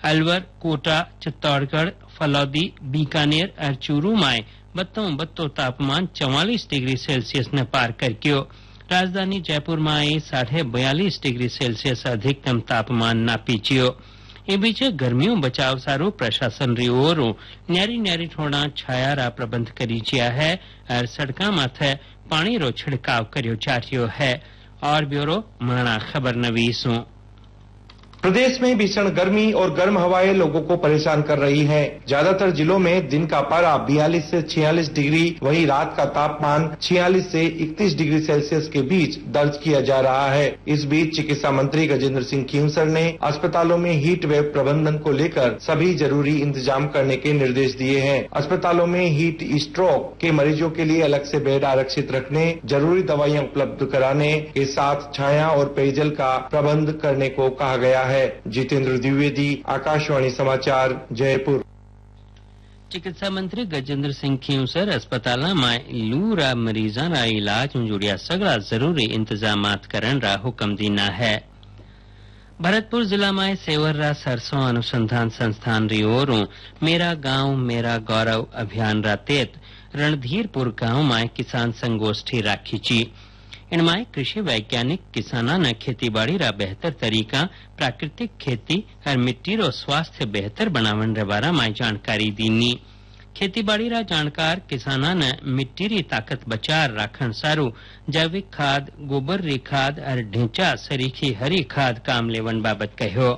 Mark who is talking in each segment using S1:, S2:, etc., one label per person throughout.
S1: अलवर, कोटा, चित्तौड़गढ़, फलौदी, बीकानेर और चूरू में बत्तो तापमान 44 डिग्री सेल्सियस ने पार करके राजधानी जयपुर में 42.5 डिग्री सेल्सियस अधिकतम तापमान नापीचियो। ए बीच गर्मियों बचाव सारू प्रशासन री ओरू न्यारी ठोड़ा छाया रा प्रबंध करी जिया है और सड़का माथे पानी रो छिड़काव करियो जा रहियो है। और ब्यूरो मरणा खबर नवीसू।
S2: प्रदेश में भीषण गर्मी और गर्म हवाएं लोगों को परेशान कर रही हैं। ज्यादातर जिलों में दिन का पारा 42 से 46 डिग्री, वहीं रात का तापमान 46 से 31 डिग्री सेल्सियस के बीच दर्ज किया जा रहा है। इस बीच चिकित्सा मंत्री गजेंद्र सिंह खींवसर ने अस्पतालों में हीट वेव प्रबंधन को लेकर सभी जरूरी इंतजाम करने के निर्देश दिए हैं। अस्पतालों में हीट स्ट्रोक के मरीजों के लिए अलग से बेड आरक्षित रखने, जरूरी दवाइयां उपलब्ध कराने के साथ छाया और पेयजल का प्रबंध करने को कहा गया है। जितेंद्र द्विवेदी, आकाशवाणी समाचार, जयपुर।
S1: चिकित्सा मंत्री गजेंद्र सिंह खींवसर अस्पताल में लू रा मरीजा रा इलाज में जुड़िया सगड़ा जरूरी इंतजामात करन रा हुक्म दीना है। भरतपुर जिला में सेवर रा सरसों अनुसंधान संस्थान री ओरू मेरा गांव मेरा गौरव अभियान रा तहत रणधीरपुर गांव में किसान संगोष्ठी राखी ची। इनमें कृषि वैज्ञानिक किसाना ने खेती बाड़ी रा बेहतर तरीका, प्राकृतिक खेती और मिट्टी रो स्वास्थ्य बेहतर बनावन रे बारा में जानकारी दीनी। खेती बाड़ी रा जानकार किसाना ने मिट्टी री ताकत बचार राखन सारू जैविक खाद, गोबर री खाद और ढेंचा सरीखी हरी खाद काम लेवन बाबत कहो।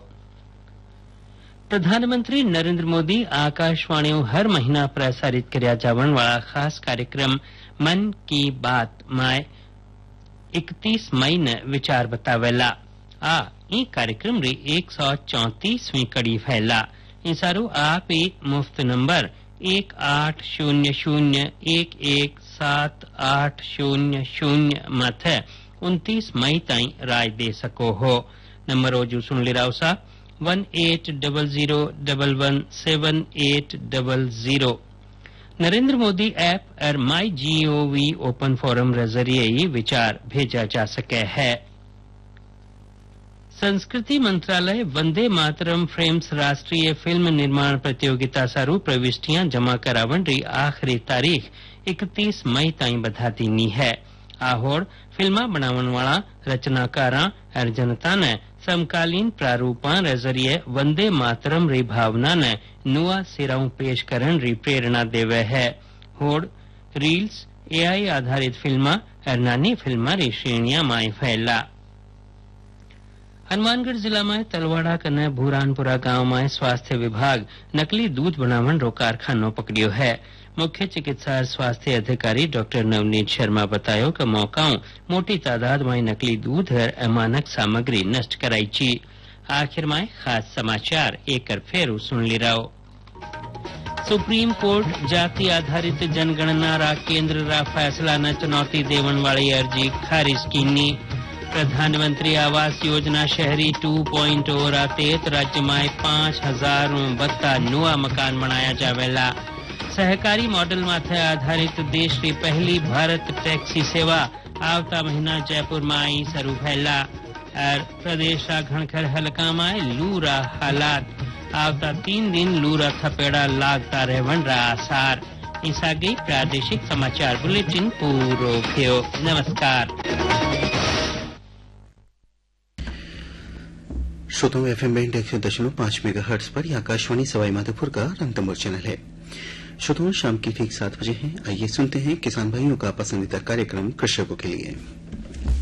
S1: प्रधानमंत्री नरेंद्र मोदी आकाशवाणी हर महीना प्रसारित करया जावन वाला खास कार्यक्रम मन की बात में 31 मई ने विचार बतावेला। ई कार्यक्रम री 134वीं कड़ी फैला। इंसारू आप मुफ्त नंबर 1800117800 माथे 29 मई ताई राय दे सको हो। नंबर ओजू सुन लिरावसा 1800117800। नरेंद्र मोदी ऐप और माई GOV ओपन फोरम के जरिए ही विचार भेजा जा सके है। संस्कृति मंत्रालय वंदे मातरम फ्रेम्स राष्ट्रीय फिल्म निर्माण प्रतियोगिता सारू प्रविष्टियां जमा करावन री आखिरी तारीख 31 मई ताई बधा दीनी है। आहोड़ फिल्मा बनावन वाला रचनाकारा और जनता ने समकालीन प्रारूपां रे जरिए वंदे मातरम री भावना ने नुआ सिराऊ पेश करन री प्रेरणा देवे है। होड़ रील्स, AI आधारित फिल्मा और नानी फिल्मा री श्रेणियां माई फैला। हनुमानगढ़ जिला में तलवाड़ा कने भूरानपुरा गांव में स्वास्थ्य विभाग नकली दूध बनावन रो कारखानो पकड़ियो है। मुख्य चिकित्सा और स्वास्थ्य अधिकारी डॉक्टर नवनीत शर्मा बतायो कि मौकाओं मोटी तादाद में नकली दूध और अमानक सामग्री नष्ट कराई ची। आखिर में खास समाचार एक फेर सुन ली रहो। सुप्रीम कोर्ट जाति आधारित जनगणना रा केंद्र रा फैसला न चुनौती देवन वाली अर्जी खारिज कीनी। प्रधानमंत्री आवास योजना शहरी 2.0 रा तहत राज्य में 5000 नुआ मकान बनाया जावेला। सहकारी मॉडल माथे आधारित देश की पहली भारत टैक्सी सेवा आवता महीना जयपुर में शुरू फैला। और प्रदेश रा घणखर हलका में लू रा हालात आवता 3 दिन लू रा थपेड़ा लागता रहवन रा आसार। ईसा गई प्रादेशिक समाचार बुलेटिन पूरो थियो। नमस्कार।
S3: श्रोताओं, FM बैंड 100.5 मेगाहर्ट्ज पर आकाशवाणी सवाई माधोपुर का रंगतंबोर चैनल है। श्रोताओं, शाम की ठीक 7 बजे हैं। आइए सुनते हैं किसान भाइयों का पसंदीदा कार्यक्रम कृषकों के लिए।